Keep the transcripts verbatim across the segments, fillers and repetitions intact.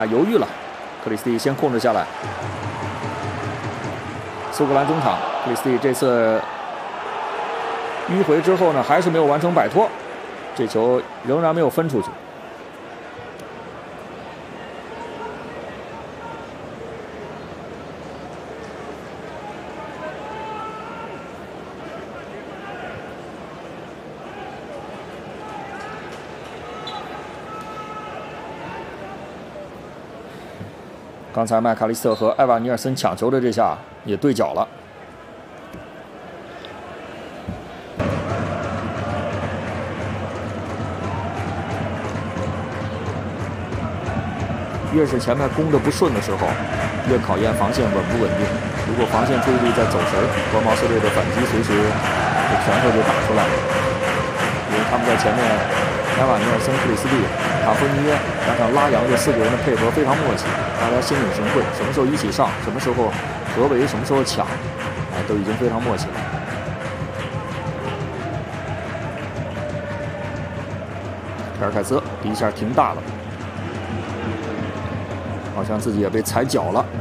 啊，犹豫了，克里斯蒂先控制下来。苏格兰中场，克里斯蒂这次迂回之后呢，还是没有完成摆脱，这球仍然没有分出去。 刚才麦卡利斯特和埃瓦尼尔森抢球的这下也对角了。越是前面攻的不顺的时候，越考验防线稳不稳定。如果防线注意力在走神，博茅斯队的反击随时这拳头就打出来了。因为他们在前面，埃瓦尼尔森、克里斯蒂、卡夫尼耶加上拉扬这四个人的配合非常默契，大家心领神会，什么时候一起上，什么时候合围，什么时候抢，啊，都已经非常默契了。皮尔凯斯第一下停大了，好像自己也被踩脚了。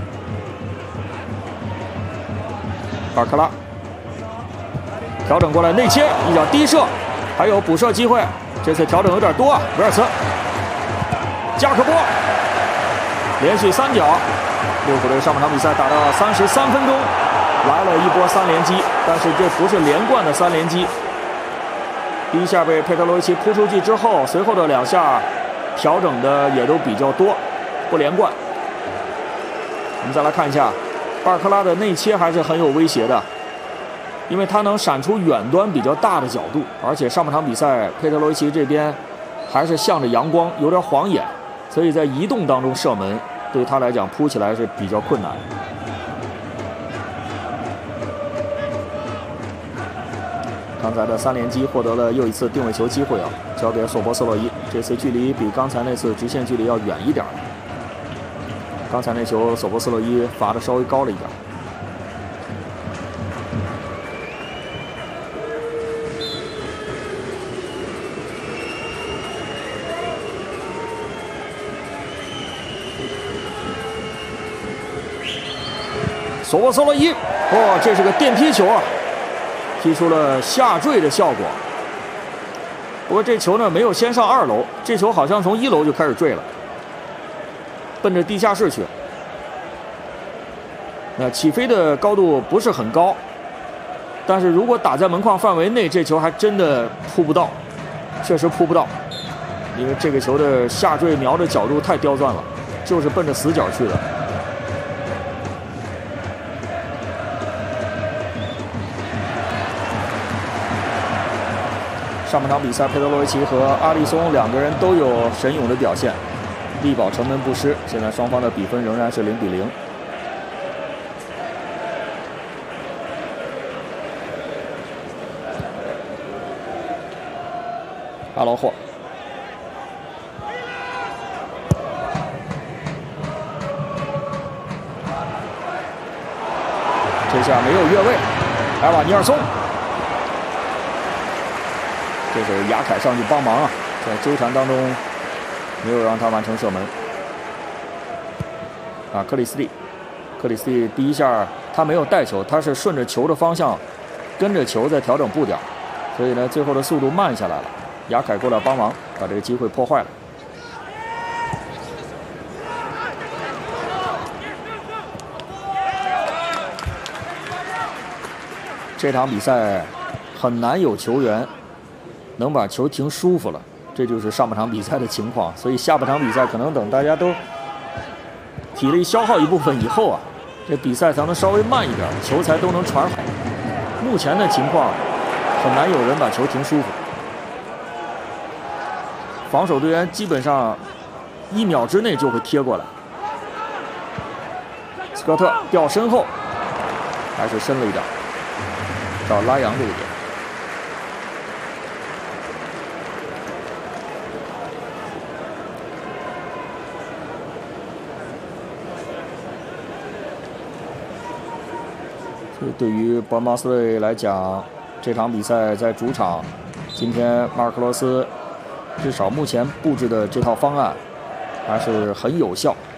巴尔克拉调整过来内切，一脚低射，还有补射机会。 这次调整有点多啊，维尔茨、加克波连续三脚，利物浦队上半场比赛打到三十三分钟，来了一波三连击，但是这不是连贯的三连击。第一下被佩特罗维奇扑出去之后，随后的两下调整的也都比较多，不连贯。我们再来看一下，巴尔克拉的内切还是很有威胁的。 因为他能闪出远端比较大的角度，而且上半场比赛佩特罗维奇这边还是向着阳光，有点晃眼，所以在移动当中射门对他来讲扑起来是比较困难。刚才的三连击获得了又一次定位球机会啊，交给索博斯洛伊，这次距离比刚才那次直线距离要远一点。刚才那球索博斯洛伊罚的稍微高了一点。 索博斯洛伊，哦，这是个电梯球啊，踢出了下坠的效果。不过这球呢没有先上二楼，这球好像从一楼就开始坠了，奔着地下室去。那起飞的高度不是很高，但是如果打在门框范围内，这球还真的扑不到，确实扑不到，因为这个球的下坠瞄的角度太刁钻了，就是奔着死角去的。 上半场比赛，佩德罗维奇和阿利松两个人都有神勇的表现，力保城门不失。现在双方的比分仍然是零比零。阿劳霍，这下没有越位，埃瓦尼尔松。 这是雅凯上去帮忙啊，在纠缠当中没有让他完成射门。啊，克里斯蒂，克里斯蒂第一下他没有带球，他是顺着球的方向跟着球在调整步调，所以呢最后的速度慢下来了。雅凯过来帮忙，把这个机会破坏了。这场比赛很难有球员 能把球停舒服了，这就是上半场比赛的情况。所以下半场比赛可能等大家都体力消耗一部分以后啊，这比赛才能稍微慢一点，球才都能传好。目前的情况很难有人把球停舒服，防守队员基本上一秒之内就会贴过来。斯科特掉身后，还是深了一点，到拉扬这个点。 对于博茅斯队来讲，这场比赛在主场，今天马尔科罗斯至少目前布置的这套方案还是很有效。